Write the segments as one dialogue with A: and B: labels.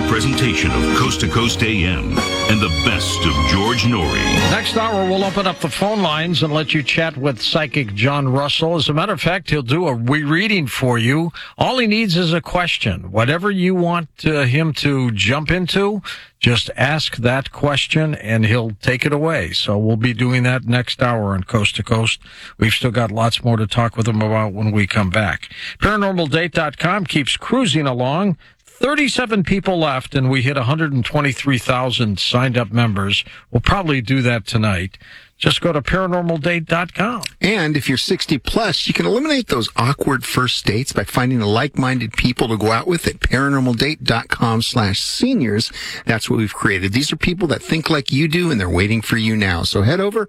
A: presentation of Coast to Coast AM and the best of George Norrie.
B: Next hour, we'll open up the phone lines and let you chat with psychic John Russell. As a matter of fact, he'll do a reading for you. All he needs is a question. Whatever you want him to jump into, just ask that question and he'll take it away. So we'll be doing that next hour on Coast to Coast. We've still got lots more to talk with him about when we come back. ParanormalDate.com keeps cruising along. 37 people left, and we hit 123,000 signed-up members. We'll probably do that tonight. Just go to ParanormalDate.com.
C: And if you're 60 plus, you can eliminate those awkward first dates by finding like-minded people to go out with at ParanormalDate.com/seniors. That's what we've created. These are people that think like you do, and they're waiting for you now. So head over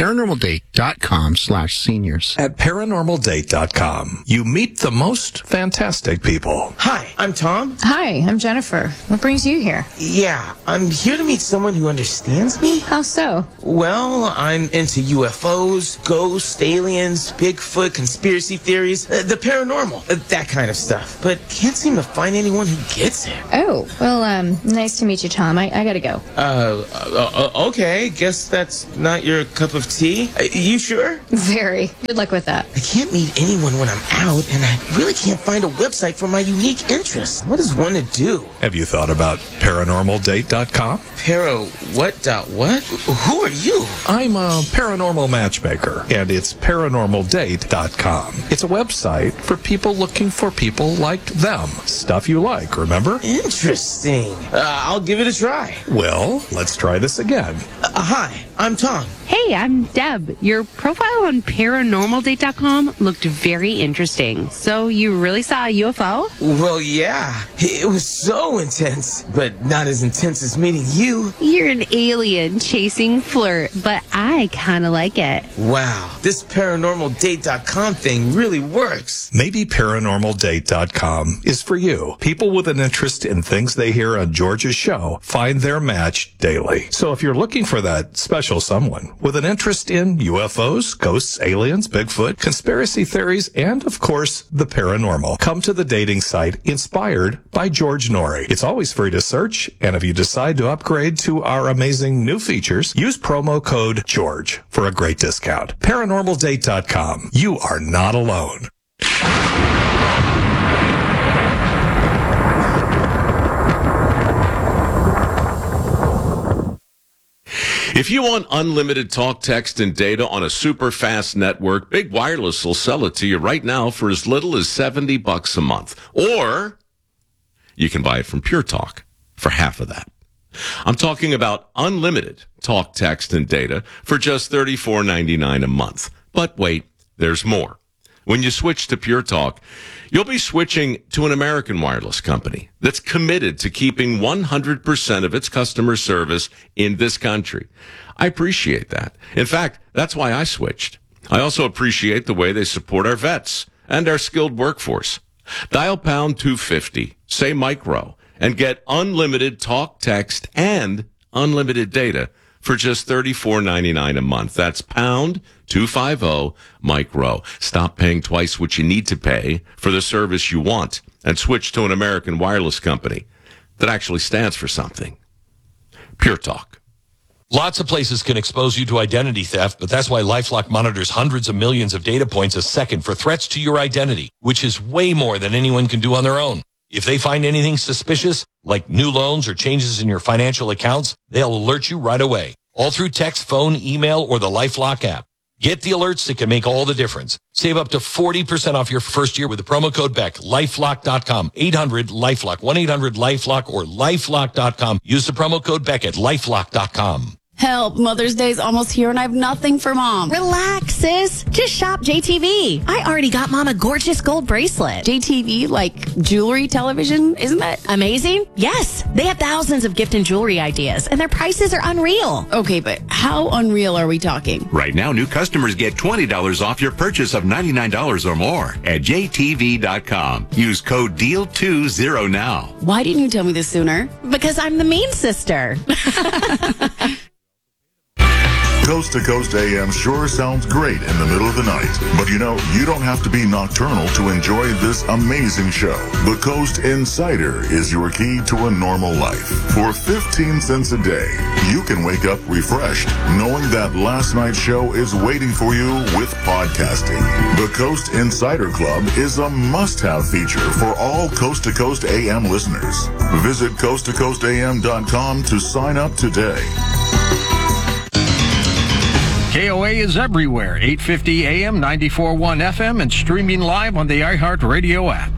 C: ParanormalDate.com/seniors.
D: At ParanormalDate.com, you meet the most fantastic people.
E: Hi, I'm Tom.
F: Hi, I'm Jennifer. What brings you here?
E: Yeah, I'm here to meet someone who understands me.
F: How so?
E: Well, I'm into UFOs, ghosts, aliens, Bigfoot, conspiracy theories, the paranormal, that kind of stuff. But can't seem to find anyone who gets it.
F: Oh, well, nice to meet you, Tom. I gotta go.
E: Okay. Guess that's not your cup of tea. You sure?
F: Very. Good luck with that.
E: I can't meet anyone when I'm out, and I really can't find a website for my unique interests. What is one to do?
D: Have you thought about ParanormalDate.com?
E: What? Who are you?
D: I'm a paranormal matchmaker, and it's ParanormalDate.com. It's a website for people looking for people like them. Stuff you like, remember?
E: Interesting. I'll give it a try.
D: Well, let's try this again.
E: Hi, I'm Tom.
G: Hey, I'm Deb. Your profile on ParanormalDate.com looked very interesting. So you really saw a UFO?
E: Well, yeah. It was so intense, but not as intense as meeting you.
G: You're an alien chasing flirt, but I kind of like it.
E: Wow, this ParanormalDate.com thing really works.
D: Maybe ParanormalDate.com is for you. People with an interest in things they hear on George's show find their match daily. So if you're looking for that special someone with an interest in UFOs, ghosts, aliens, Bigfoot, conspiracy theories, and, of course, the paranormal, come to the dating site inspired by George Norrie. It's always free to search, and if you decide to upgrade to our amazing new features, use promo code GEORGE for a great discount. ParanormalDate.com. You are not alone.
H: If you want unlimited talk, text, and data on a super fast network, Big Wireless will sell it to you right now for as little as $70 a month. Or you can buy it from Pure Talk for half of that. I'm talking about unlimited talk, text, and data for just $34.99 a month. But wait, there's more. When you switch to Pure Talk, you'll be switching to an American wireless company that's committed to keeping 100% of its customer service in this country. I appreciate that. In fact, that's why I switched. I also appreciate the way they support our vets and our skilled workforce. Dial pound 250, say micro, and get unlimited talk, text, and unlimited data for just $34.99 a month. That's pound 250 micro. Stop paying twice what you need to pay for the service you want and switch to an American wireless company that actually stands for something. Pure Talk.
I: Lots of places can expose you to identity theft, but that's why LifeLock monitors hundreds of millions of data points a second for threats to your identity, which is way more than anyone can do on their own. If they find anything suspicious, like new loans or changes in your financial accounts, they'll alert you right away, all through text, phone, email, or the LifeLock app. Get the alerts that can make all the difference. Save up to 40% off your first year with the promo code BECK. LifeLock.com. 800-LifeLock. 1-800-LifeLock or LifeLock.com. Use the promo code BECK at LifeLock.com.
J: Help, Mother's Day's almost here and I have nothing for Mom.
K: Relax, sis. Just shop JTV. I already got Mom a gorgeous gold bracelet.
J: JTV, like jewelry, television, isn't that
K: amazing? Yes. They have thousands of gift and jewelry ideas, and their prices are unreal.
J: Okay, but how unreal are we talking?
L: Right now, new customers get $20 off your purchase of $99 or more at JTV.com. Use code DEAL20 now.
J: Why didn't you tell me this sooner?
K: Because I'm the mean sister.
M: Coast to Coast AM sure sounds great in the middle of the night. But you know, you don't have to be nocturnal to enjoy this amazing show. The Coast Insider is your key to a normal life. For 15 cents a day, you can wake up refreshed, knowing that last night's show is waiting for you with podcasting. The Coast Insider Club is a must-have feature for all Coast to Coast AM listeners. Visit coasttocoastam.com to sign up today.
B: KOA is everywhere, 850 AM, 94.1 FM, and streaming live on the iHeartRadio app.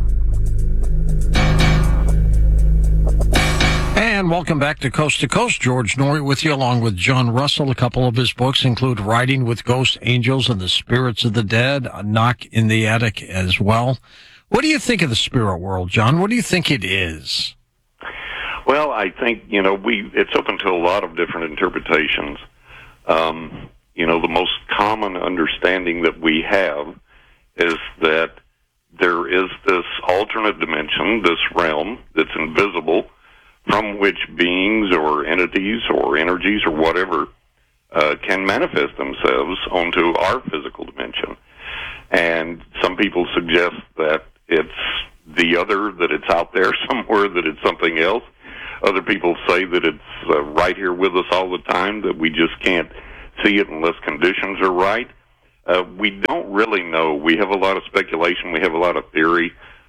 B: And welcome back to Coast. George Noory with you, along with John Russell. A couple of his books include Riding with Ghosts, Angels, and the Spirits of the Dead, A Knock in the Attic as well. What do you think of the spirit world, John? What do you think it is?
N: Well, I think, it's open to a lot of different interpretations. The most common understanding that we have is that there is this alternate dimension, this realm that's invisible, from which beings or entities or energies or whatever can manifest themselves onto our physical dimension. And some people suggest that it's the other, that it's out there somewhere, that it's something else. Other people say that it's right here with us all the time, that we just can't see it unless conditions are right. We don't really know. We have a lot of speculation. We have a lot of theory.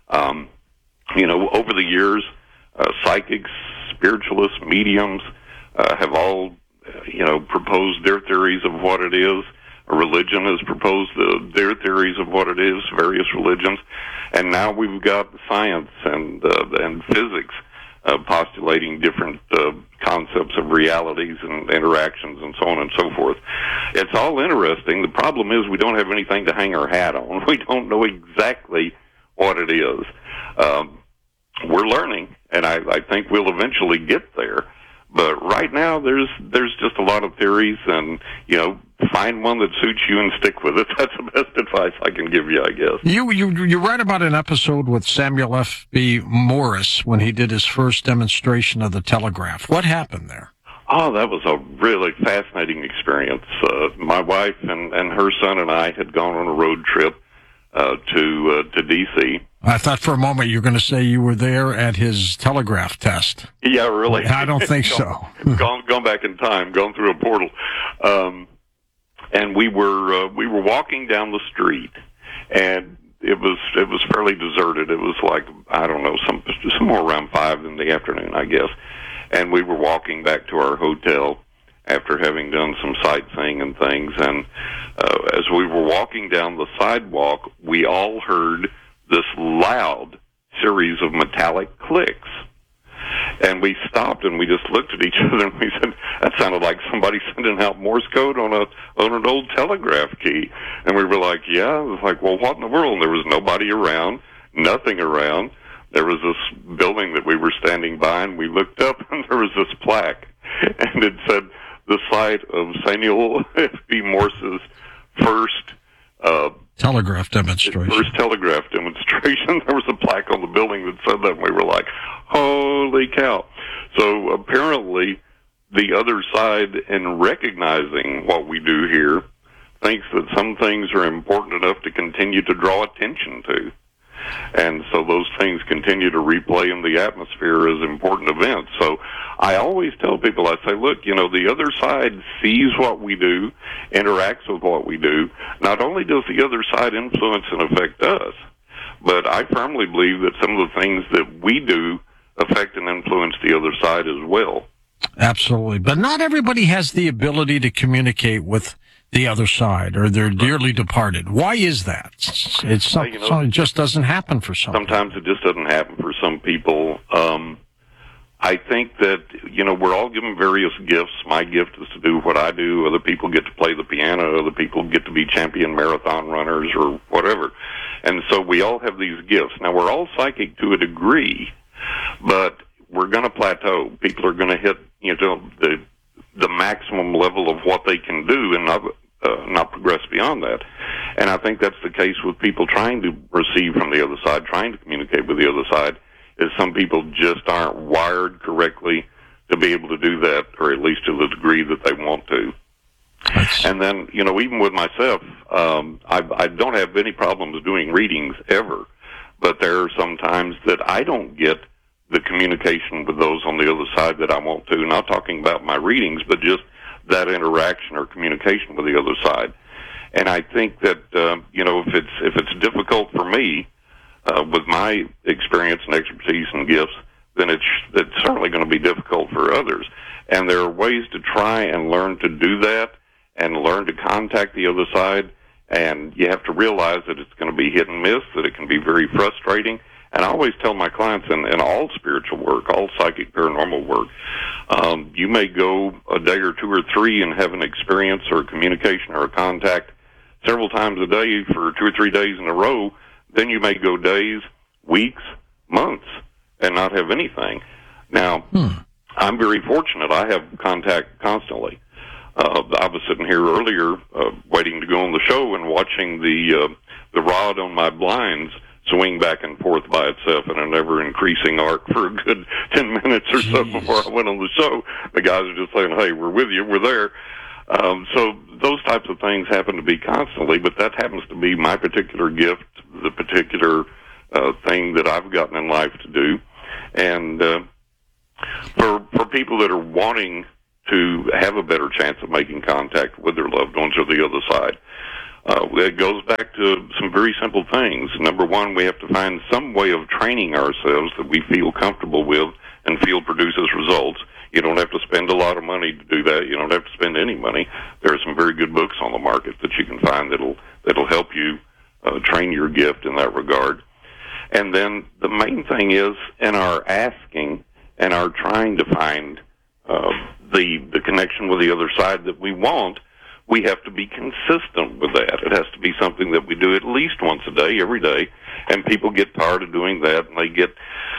N: Over the years, psychics, spiritualists, mediums have all, proposed their theories of what it is. A religion has proposed their theories of what it is, various religions. And now we've got science and physics postulating different concepts of realities and interactions and so on and so forth. It's all interesting. The problem is we don't have anything to hang our hat on. We don't know exactly what it is. We're learning, and I think we'll eventually get there. But right now, there's just a lot of theories, and, find one that suits you and stick with it. That's the best advice I can give you, I guess.
B: You read about an episode with Samuel F.B. Morse when he did his first demonstration of the telegraph. What happened there?
N: Oh, that was a really fascinating experience. My wife and her son and I had gone on a road trip to D.C.
B: I thought for a moment you were going to say you were there at his telegraph test.
N: Yeah, really.
B: I don't think so.
N: Gone back in time, gone through a portal. And we were walking down the street, and it was fairly deserted. It was like, I don't know, somewhere around 5 in the afternoon, I guess. And we were walking back to our hotel after having done some sightseeing and things. And as we were walking down the sidewalk, we all heard this loud series of metallic clicks. And we stopped and we just looked at each other and we said, that sounded like somebody sending out Morse code on an old telegraph key. And we were like, yeah. It was like, well, what in the world? And there was nobody around, nothing around. There was this building that we were standing by, and we looked up and there was this plaque. And it said, the site of Samuel F.B. Morse's first
B: telegraph demonstration.
N: There was a plaque on the building that said that, and we were like, holy cow. So apparently the other side, in recognizing what we do here, thinks that some things are important enough to continue to draw attention to. And so those things continue to replay in the atmosphere as important events. So I always tell people, I say, look, the other side sees what we do, interacts with what we do. Not only does the other side influence and affect us, but I firmly believe that some of the things that we do affect and influence the other side as well.
B: Absolutely. But not everybody has the ability to communicate with the other side, or their dearly departed. Why is that? It just doesn't happen for some.
N: Sometimes it just doesn't happen for some people. I think that, we're all given various gifts. My gift is to do what I do. Other people get to play the piano. Other people get to be champion marathon runners or whatever. And so we all have these gifts. Now, we're all psychic to a degree, but we're going to plateau. People are going to hit, the maximum level of what they can do and not progress beyond that. And I think that's the case with people trying to receive from the other side, trying to communicate with the other side, is some people just aren't wired correctly to be able to do that, or at least to the degree that they want to. And then, even with myself, I don't have any problems doing readings ever, but there are some times that I don't get the communication with those on the other side that I want to. Not talking about my readings, but just that interaction or communication with the other side. And I think that, if it's difficult for me, with my experience and expertise and gifts, then it's certainly going to be difficult for others. And there are ways to try and learn to do that and learn to contact the other side. And you have to realize that it's going to be hit and miss, that it can be very frustrating. And I always tell my clients in all spiritual work, all psychic paranormal work, you may go a day or two or three and have an experience or a communication or a contact several times a day for 2 or 3 days in a row. Then you may go days, weeks, months, and not have anything. Now, I'm very fortunate. I have contact constantly. I was sitting here earlier waiting to go on the show and watching the rod on my blinds swing back and forth by itself in an ever-increasing arc for a good 10 minutes or so before I went on the show. The guys are just saying, hey, we're with you, we're there. So those types of things happen to be constantly, but that happens to be my particular gift, the particular thing that I've gotten in life to do. And for people that are wanting to have a better chance of making contact with their loved ones or the other side, it goes back to some very simple things. Number one, we have to find some way of training ourselves that we feel comfortable with and feel produces results. You don't have to spend a lot of money to do that. You don't have to spend any money. There are some very good books on the market that you can find that'll help you train your gift in that regard. And then the main thing is in our asking and our trying to find the connection with the other side that we want, we have to be consistent with that. It has to be something that we do at least once a day, every day, and people get tired of doing that, and they get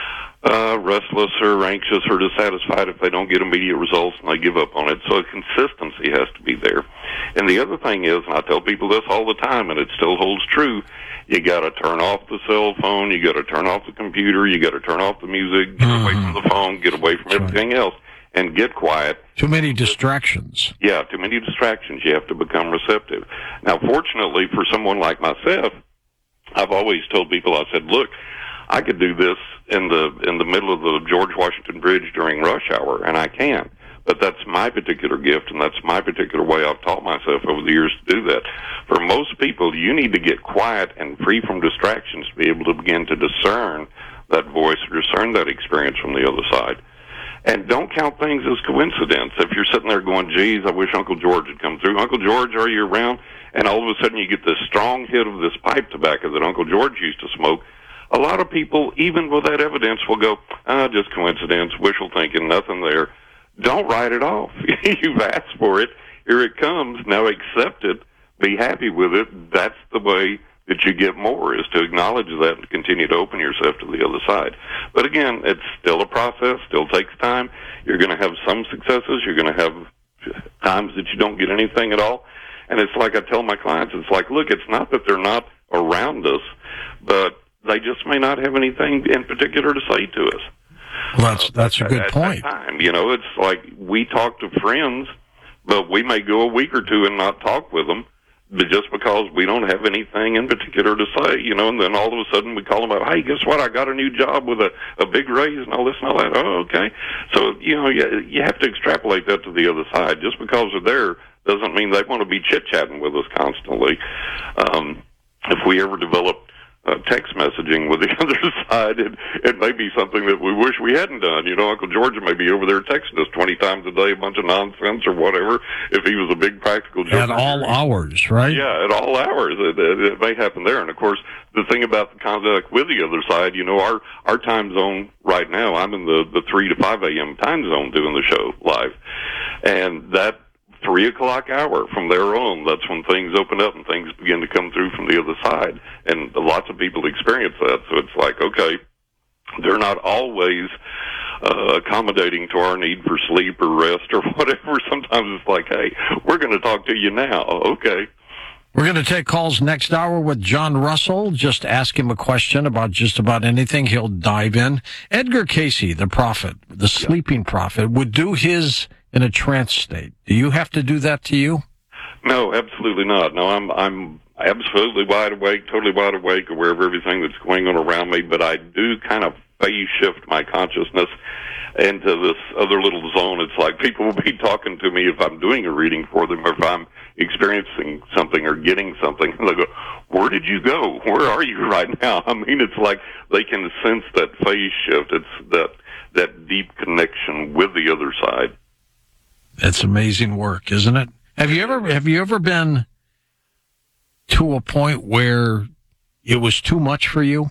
N: restless or anxious or dissatisfied if they don't get immediate results, and they give up on it. So consistency has to be there. And the other thing is, and I tell people this all the time, and it still holds true, you got to turn off the cell phone, you got to turn off the computer, you got to turn off the music, get away from the phone, get away from everything else, and get quiet.
B: Too many distractions.
N: Yeah, too many distractions. You have to become receptive. Now, fortunately, for someone like myself, I've always told people, I said, look, I could do this in the middle of the George Washington Bridge during rush hour, and I can. But that's my particular gift, and that's my particular way I've taught myself over the years to do that. For most people, you need to get quiet and free from distractions to be able to begin to discern that voice or discern that experience from the other side. And don't count things as coincidence. If you're sitting there going, geez, I wish Uncle George had come through. Uncle George, are you around? And all of a sudden you get this strong hit of this pipe tobacco that Uncle George used to smoke. A lot of people, even with that evidence, will go, just coincidence, wishful thinking, nothing there. Don't write it off. You've asked for it. Here it comes. Now accept it. Be happy with it. That's the way that you get more, is to acknowledge that and continue to open yourself to the other side. But again, it's still a process, still takes time. You're going to have some successes. You're going to have times that you don't get anything at all. And it's like I tell my clients, it's like, look, it's not that they're not around us, but they just may not have anything in particular to say to us.
B: Well, that's a good point.
N: That time, it's like we talk to friends, but we may go a week or two and not talk with them, but just because we don't have anything in particular to say, and then all of a sudden we call them up, hey, guess what? I got a new job with a big raise and all this and all that. Oh, okay. So, you have to extrapolate that to the other side. Just because they're there doesn't mean they want to be chit-chatting with us constantly. If we ever develop text messaging with the other side, it may be something that we wish we hadn't done. Uncle George may be over there texting us 20 times a day, a bunch of nonsense or whatever, if he was a big practical joker.
B: At all hours, right?
N: Yeah, at all hours. It may happen there. And, of course, the thing about the contact with the other side, our time zone right now, I'm in the 3 to 5 a.m. time zone doing the show live. And that 3 o'clock hour from there on, that's when things open up and things begin to come through from the other side. And lots of people experience that. So it's like, okay, they're not always accommodating to our need for sleep or rest or whatever. Sometimes it's like, hey, we're going to talk to you now. Okay.
B: We're going to take calls next hour with John Russell. Just ask him a question about just about anything. He'll dive in. Edgar Cayce, the prophet, the sleeping prophet, would do his in a trance state. Do you have to do that to you?
N: No, absolutely not. No, I'm absolutely wide awake, totally wide awake, aware of everything that's going on around me, but I do kind of phase shift my consciousness into this other little zone. It's like people will be talking to me if I'm doing a reading for them, or if I'm experiencing something or getting something, and they go, "Where did you go? Where are you right now?" I mean, it's like they can sense that phase shift. It's that deep connection with the other side.
B: It's amazing work, isn't it? Have you ever been to a point where it was too much for you?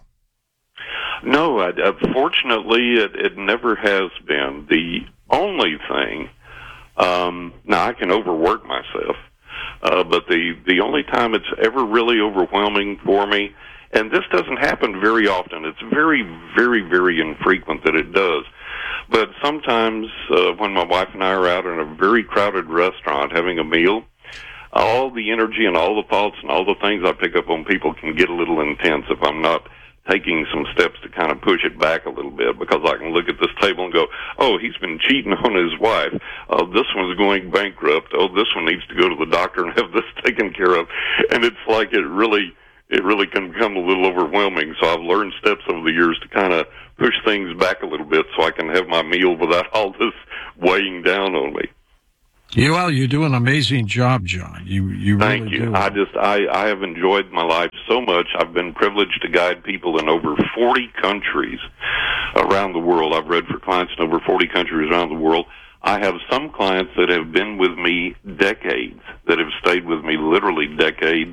N: No, fortunately, it never has been. The only thing, now I can overwork myself, but the only time it's ever really overwhelming for me, and this doesn't happen very often, it's very, very, very infrequent that it does, but sometimes when my wife and I are out in a very crowded restaurant having a meal, all the energy and all the thoughts and all the things I pick up on people can get a little intense if I'm not taking some steps to kind of push it back a little bit, because I can look at this table and go, "Oh, he's been cheating on his wife. Oh, this one's going bankrupt. Oh, this one needs to go to the doctor and have this taken care of." And it's like it really can become a little overwhelming. So I've learned steps over the years to kind of push things back a little bit so I can have my meal without all this weighing down on me.
B: Well, you do an amazing job, John. You really
N: Thank you.
B: do.
N: I have enjoyed my life so much. I've been privileged to guide people in over 40 countries around the world. I've read for clients in over 40 countries around the world. I have some clients that have been with me decades, that have stayed with me literally decades.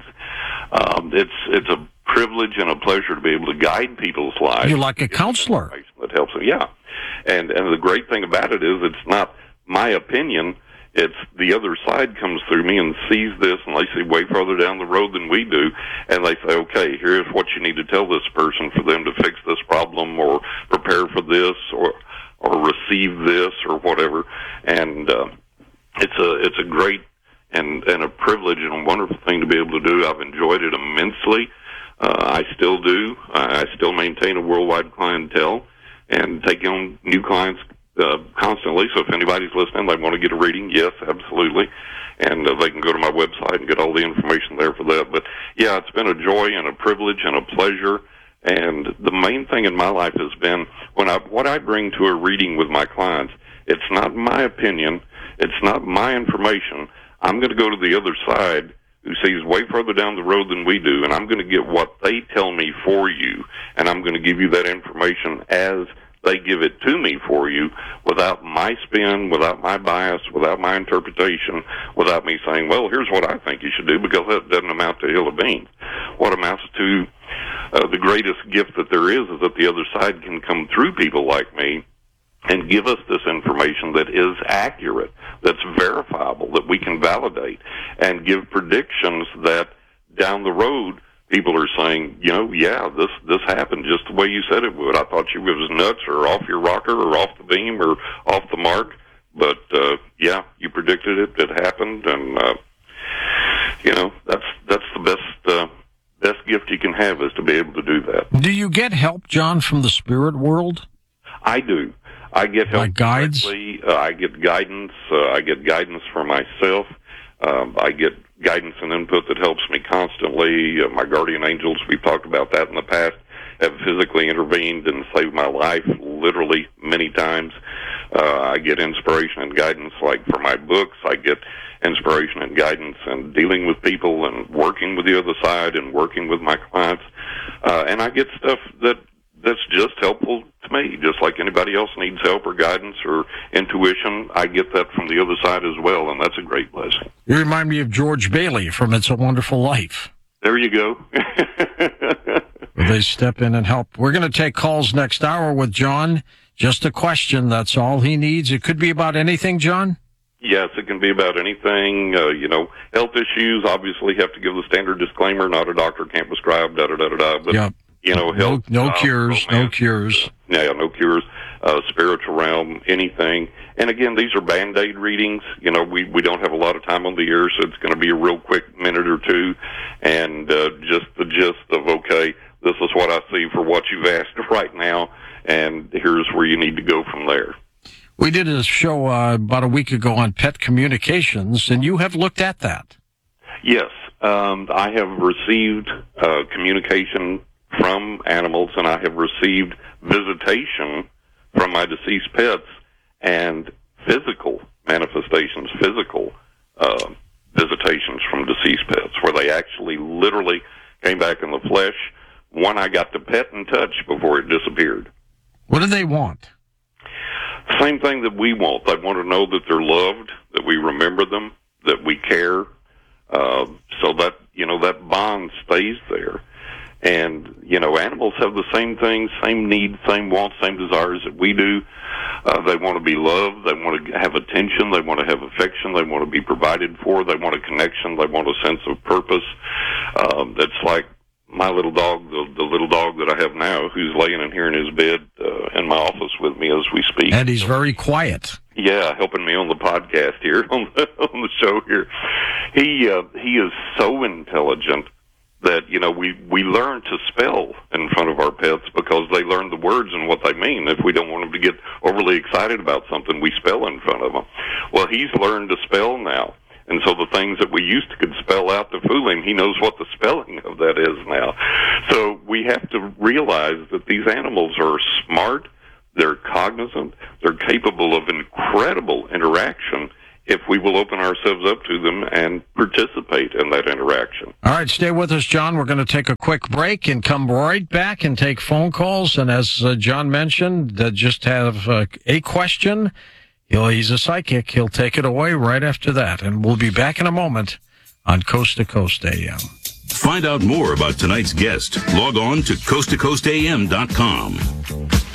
N: It's a privilege and a pleasure to be able to guide people's lives.
B: You're like a counselor.
N: That helps them, yeah. And the great thing about it is it's not my opinion. It's the other side comes through me and sees this, and they see way farther down the road than we do, and they say, "Okay, here's what you need to tell this person for them to fix this problem, or prepare for this, or receive this, or whatever." And it's a great and a privilege and a wonderful thing to be able to do. I've enjoyed it immensely. I still do. I still maintain a worldwide clientele and take on new clients constantly. So if anybody's listening, they want to get a reading, yes, absolutely. And they can go to my website and get all the information there for that. But yeah, it's been a joy and a privilege and a pleasure. And the main thing in my life has been what I bring to a reading with my clients. It's not my opinion. It's not my information. I'm going to go to the other side who sees way further down the road than we do, and I'm going to get what they tell me for you, and I'm going to give you that information as they give it to me for you, without my spin, without my bias, without my interpretation, without me saying, "Well, here's what I think you should do," because that doesn't amount to a hill of beans. What amounts to the greatest gift that there is that the other side can come through people like me and give us this information that is accurate, that's verifiable, that we can validate, and give predictions that down the road people are saying, yeah, this happened just the way you said it would. I thought you was nuts or off your rocker or off the beam or off the mark, but yeah, you predicted it. It happened, and that's the best gift you can have, is to be able to do that.
B: Do you get help, John, from the spirit world?
N: I do. I get help.
B: Like guides?
N: I get guidance. I get guidance for myself. I get guidance and input that helps me constantly. My guardian angels, we've talked about that in the past, have physically intervened and saved my life literally many times. I get inspiration and guidance, like for my books. I get inspiration and guidance and dealing with people and working with the other side and working with my clients. And I get stuff that's just helpful to me, just like anybody else needs help or guidance or intuition. I get that from the other side as well, and that's a great blessing.
B: You remind me of George Bailey from It's a Wonderful Life.
N: There you go.
B: They step in and help. We're going to take calls next hour with John. Just a question, that's all he needs. It could be about anything, John?
N: Yes, it can be about anything. Health issues, obviously have to give the standard disclaimer, not a doctor, can't prescribe, da-da-da-da-da. But,
B: yep.
N: Health.
B: No cures, romance, no cures.
N: Yeah, no cures. Spiritual realm, anything. And again, these are Band-Aid readings. We don't have a lot of time on the air, so it's going to be a real quick minute or two. And just the gist of, okay, this is what I see for what you've asked right now, and here's where you need to go from there.
B: We did a show about a week ago on pet communications, and you have looked at that.
N: Yes, I have received communication from animals, and I have received visitation from my deceased pets and physical manifestations, physical visitations from deceased pets, where they actually literally came back in the flesh. One I got to pet and touch before it disappeared.
B: What do they want?
N: Same thing that we want. They want to know that they're loved, that we remember them, that we care, so that, that bond stays there. And, animals have the same things, same needs, same wants, same desires that we do. They want to be loved. They want to have attention. They want to have affection. They want to be provided for. They want a connection. They want a sense of purpose. It's like my little dog, the little dog that I have now, who's laying in here in his bed in my office with me as we speak.
B: And he's very quiet.
N: Yeah, helping me on the podcast here, on the show here. He is so intelligent that, we learn to spell in front of our pets because they learn the words and what they mean. If we don't want them to get overly excited about something, we spell in front of them. Well, he's learned to spell now. And so the things that we used to could spell out to fool him, he knows what the spelling of that is now. So we have to realize that these animals are smart, they're cognizant, they're capable of incredible interaction if we will open ourselves up to them and participate in that interaction.
B: All right, stay with us, John. We're going to take a quick break and come right back and take phone calls. And as John mentioned, just have a question. He's a psychic. He'll take it away right after that. And we'll be back in a moment on Coast to Coast AM.
A: Find out more about tonight's guest. Log on to coasttocoastam.com.